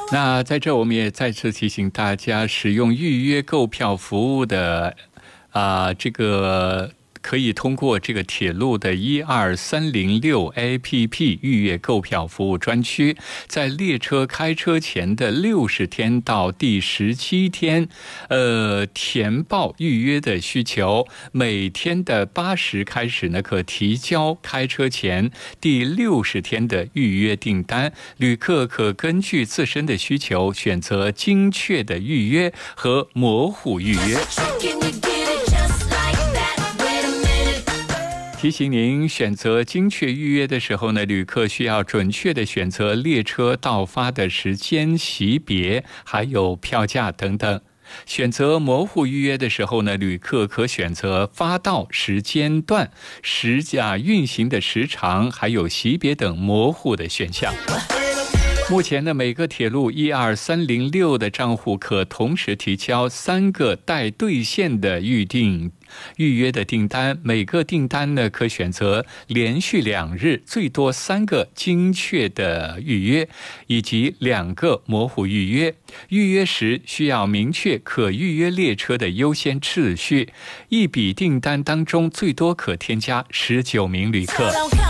那在这我们也再次提醒大家，使用预约购票服务的这个可以通过这个铁路的12306 APP 预约购票服务专区，在列车开车前的60天到第17天，填报预约的需求。每天的8时开始呢，可提交开车前第60天的预约订单。旅客可根据自身的需求选择精确的预约和模糊预约。提醒您，选择精确预约的时候呢，旅客需要准确的选择列车到发的时间、席别，还有票价等等。选择模糊预约的时候呢，旅客可选择发到时间段、运行的时长，还有席别等模糊的选项。目前呢，每个铁路12306的账户可同时提交3个待兑现的预约的订单，每个订单呢可选择连续2日最多3个精确的预约，以及2个模糊预约。预约时需要明确可预约列车的优先次序。一笔订单当中最多可添加19名旅客。